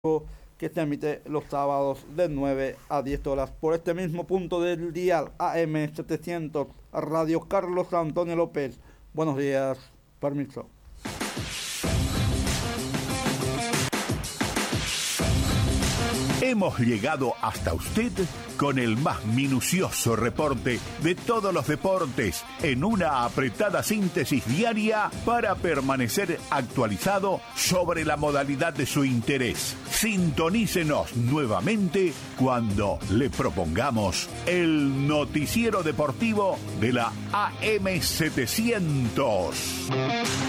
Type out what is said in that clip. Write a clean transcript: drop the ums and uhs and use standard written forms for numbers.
que se emite los sábados de 9 a 10 horas por este mismo punto del dial AM700 Radio Carlos Antonio López. Buenos días, permiso. Hemos llegado hasta usted con el más minucioso reporte de todos los deportes en una apretada síntesis diaria para permanecer actualizado sobre la modalidad de su interés. Sintonícenos nuevamente cuando le propongamos el noticiero deportivo de la AM700.